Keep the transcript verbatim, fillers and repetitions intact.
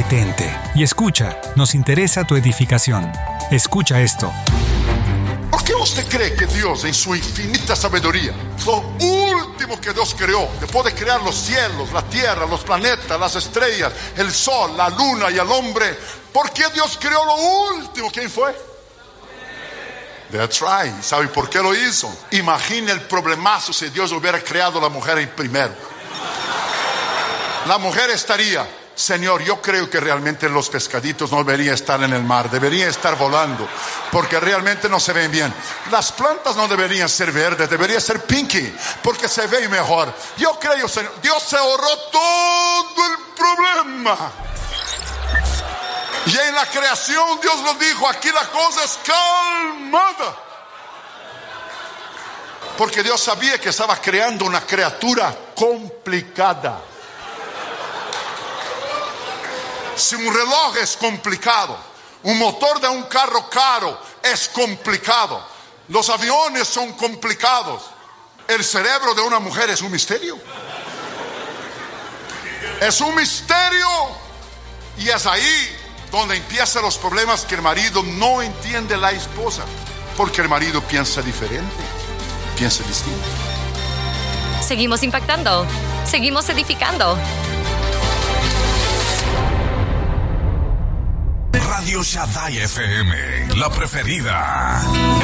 Detente y escucha, nos interesa tu edificación. Escucha esto. ¿Por qué usted cree que Dios, en su infinita sabiduría, lo último que Dios creó, después de crear los cielos, la tierra, los planetas, las estrellas, el sol, la luna y el hombre, ¿por qué Dios creó lo último? ¿Quién fue? That's right. ¿Sabe por qué lo hizo? Imagine el problemazo si Dios hubiera creado a la mujer primero. La mujer estaría: Señor, yo creo que realmente los pescaditos no deberían estar en el mar, deberían estar volando, porque realmente no se ven bien. Las plantas no deberían ser verdes, deberían ser pinky, porque se ven mejor. Yo creo, Señor, Dios se ahorró todo el problema. Y en la creación Dios lo dijo: aquí la cosa es calmada. Porque Dios sabía que estaba creando una criatura complicada. Si un reloj es complicado, un motor de un carro caro es complicado, los aviones son complicados, el cerebro de una mujer es un misterio. Es un misterio. Y es ahí donde empiezan los problemas, que el marido no entiende a la esposa, porque el marido piensa diferente, piensa distinto. Seguimos impactando, seguimos edificando. Radio Shaddai F M, la preferida.